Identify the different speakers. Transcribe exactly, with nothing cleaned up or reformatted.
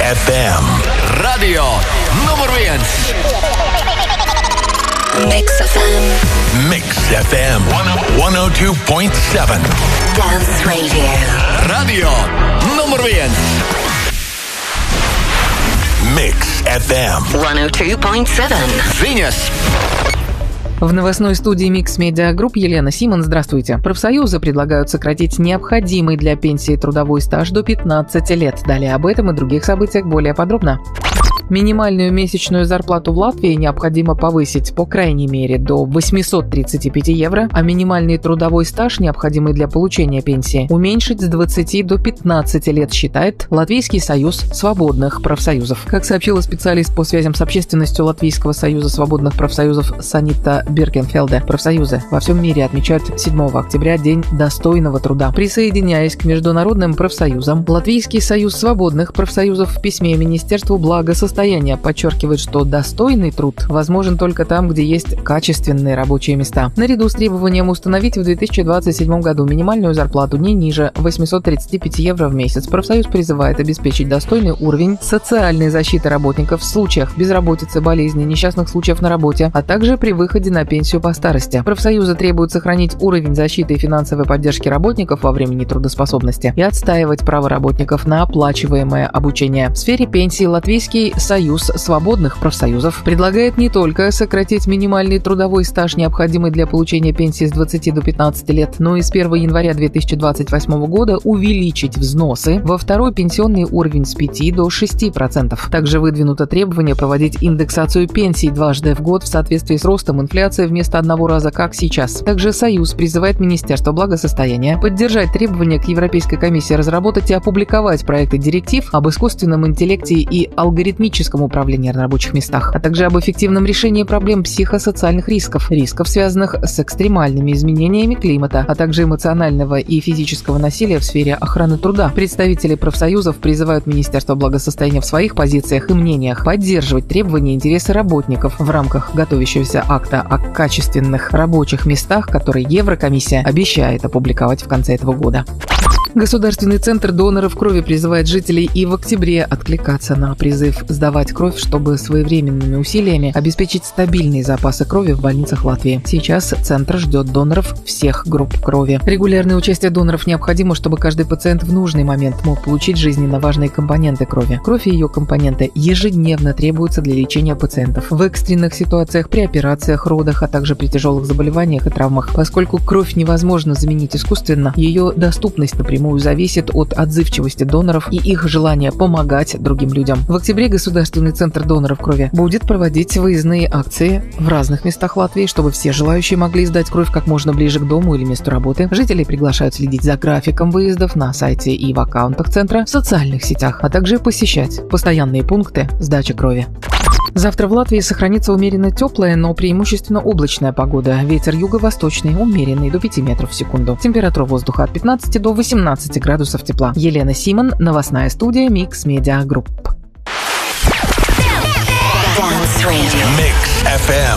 Speaker 1: эф эм.
Speaker 2: Radio numur viens.
Speaker 3: Mix эф эм.
Speaker 1: Mix эф эм сто два и семь.
Speaker 3: Dance Radio.
Speaker 2: Radio numur viens.
Speaker 1: Mix эф эм
Speaker 3: сто два и семь.
Speaker 2: Ziņas.
Speaker 4: В новостной студии Mix Media Group Елена Симон. Здравствуйте. Профсоюзы предлагают сократить необходимый для пенсии трудовой стаж до пятнадцати лет. Далее об этом и других событиях более подробно. Минимальную месячную зарплату в Латвии необходимо повысить, по крайней мере, до восемьсот тридцати пяти евро, а минимальный трудовой стаж, необходимый для получения пенсии, уменьшить с двадцати до пятнадцати лет, считает Латвийский союз свободных профсоюзов. Как сообщила специалист по связям с общественностью Латвийского союза свободных профсоюзов Санита Биркенфелде, профсоюзы во всем мире отмечают седьмого октября День достойного труда. Присоединяясь к международным профсоюзам, Латвийский союз свободных профсоюзов в письме Министерству благосостояния подчеркивает, что достойный труд возможен только там, где есть качественные рабочие места. Наряду с требованием установить в две тысячи двадцать седьмом году минимальную зарплату не ниже восьмисот тридцати пяти евро в месяц, профсоюз призывает обеспечить достойный уровень социальной защиты работников в случаях безработицы, болезни, несчастных случаев на работе, а также при выходе на пенсию по старости. Профсоюзы требуют сохранить уровень защиты и финансовой поддержки работников во время нетрудоспособности и отстаивать право работников на оплачиваемое обучение. В сфере пенсии Латвийский Союз свободных профсоюзов предлагает не только сократить минимальный трудовой стаж, необходимый для получения пенсии с двадцати до пятнадцати лет, но и с первого января две тысячи двадцать восьмого года увеличить взносы во второй пенсионный уровень с пяти до шести процентов. Также выдвинуто требование проводить индексацию пенсий дважды в год в соответствии с ростом инфляции вместо одного раза, как сейчас. Также Союз призывает Министерство благосостояния поддержать требования к Европейской комиссии разработать и опубликовать проекты директив об искусственном интеллекте и алгоритмическом управлении на рабочих местах, а также об эффективном решении проблем психосоциальных рисков, рисков, связанных с экстремальными изменениями климата, а также эмоционального и физического насилия в сфере охраны труда. Представители профсоюзов призывают Министерство благосостояния в своих позициях и мнениях поддерживать требования и интересы работников в рамках готовящегося акта о качественных рабочих местах, который Еврокомиссия обещает опубликовать в конце этого года. Государственный центр доноров крови призывает жителей и в октябре откликаться на призыв сдавать кровь, чтобы своевременными усилиями обеспечить стабильные запасы крови в больницах Латвии. Сейчас центр ждет доноров всех групп крови. Регулярное участие доноров необходимо, чтобы каждый пациент в нужный момент мог получить жизненно важные компоненты крови. Кровь и ее компоненты ежедневно требуются для лечения пациентов в экстренных ситуациях, при операциях, родах, а также при тяжелых заболеваниях и травмах. Поскольку кровь невозможно заменить искусственно, ее доступность, например, зависит от отзывчивости доноров и их желания помогать другим людям. В октябре Государственный центр доноров крови будет проводить выездные акции в разных местах Латвии, чтобы все желающие могли сдать кровь как можно ближе к дому или месту работы. Жителей приглашают следить за графиком выездов на сайте и в аккаунтах центра, в социальных сетях, а также посещать постоянные пункты сдачи крови. Завтра в Латвии сохранится умеренно теплая, но преимущественно облачная погода. Ветер юго-восточный, умеренный, до пяти метров в секунду. Температура воздуха от пятнадцати до восемнадцати градусов тепла. Елена Симон, новостная студия Mix Media Group.
Speaker 1: Mix эф эм